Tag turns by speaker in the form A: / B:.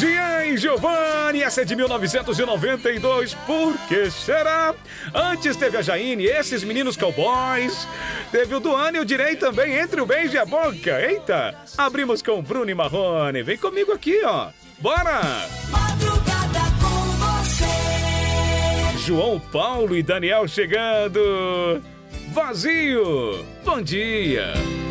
A: Jean e Giovanni, essa é de 1992, por que será? Antes teve a Jaine, esses meninos cowboys. Teve o Duane, eu direi também, entre o beijo e a boca. Eita, abrimos com Bruno e Marrone. Vem comigo aqui, ó. Bora!
B: Madrugada com você.
A: João Paulo e Daniel chegando. Vazio, bom dia.